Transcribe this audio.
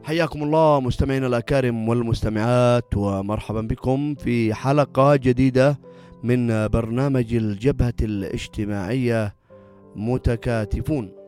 حياكم الله مستمعينا الأكارم والمستمعات، ومرحبا بكم في حلقة جديدة من برنامج الجبهة الاجتماعية متكاتفون.